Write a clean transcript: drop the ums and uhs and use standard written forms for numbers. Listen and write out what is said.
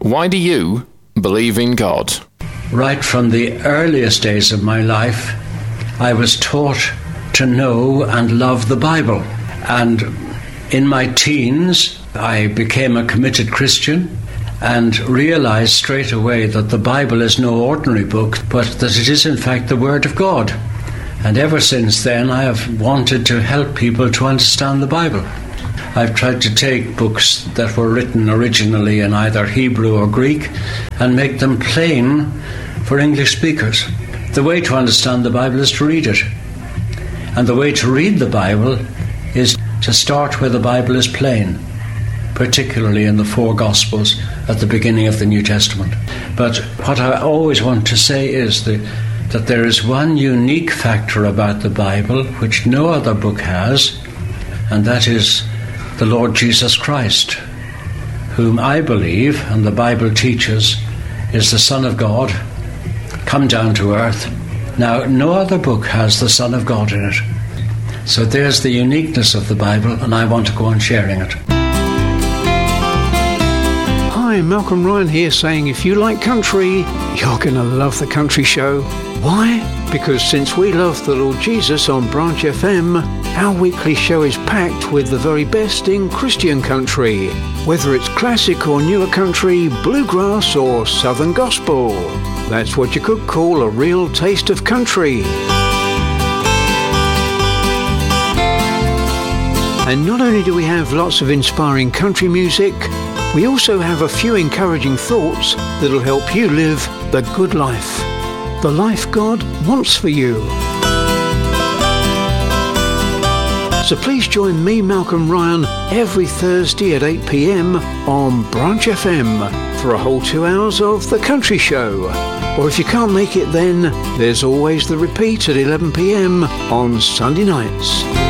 Why do you believe in God? Right from the earliest days of my life, I was taught to know and love the Bible. And in my teens, I became a committed Christian and realized straight away that the Bible is no ordinary book, but that it is in fact the Word of God. And ever since then, I have wanted to help people to understand the Bible. I've tried to take books that were written originally in either Hebrew or Greek and make them plain for English speakers. The way to understand the Bible is to read it. And the way to read the Bible is to start where the Bible is plain, particularly in the four Gospels at the beginning of the New Testament. But what I always want to say is that there is one unique factor about the Bible which no other book has, and that is the Lord Jesus Christ, whom I believe, and the Bible teaches, is the Son of God, come down to earth. Now, no other book has the Son of God in it. So there's the uniqueness of the Bible, and I want to go on sharing it. Hi, Malcolm Ryan here saying if you like country, you're going to love the Country Show. Why? Because since we love the Lord Jesus on Branch FM, our weekly show is packed with the very best in Christian country. Whether it's classic or newer country, bluegrass or southern gospel. That's what you could call a real taste of country. And not only do we have lots of inspiring country music, we also have a few encouraging thoughts that'll help you live the good life. The life God wants for you. So please join me, Malcolm Ryan, every Thursday at 8 p.m. on Branch FM for a whole 2 hours of The Country Show. Or if you can't make it then, there's always the repeat at 11 p.m. on Sunday nights.